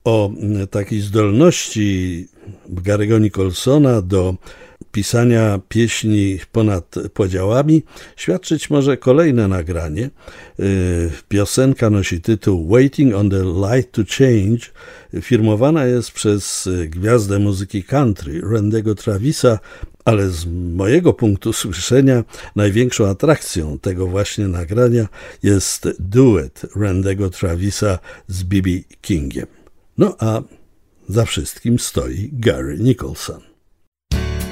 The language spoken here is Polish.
O takiej zdolności Gary'ego Nicholsona do pisania pieśni ponad podziałami świadczyć może kolejne nagranie. Piosenka nosi tytuł Waiting on the Light to Change. Firmowana jest przez gwiazdę muzyki country Randego Travisa, ale z mojego punktu słyszenia największą atrakcją tego właśnie nagrania jest duet Randego Travisa z B.B. Kingiem. No a za wszystkim stoi Gary Nicholson.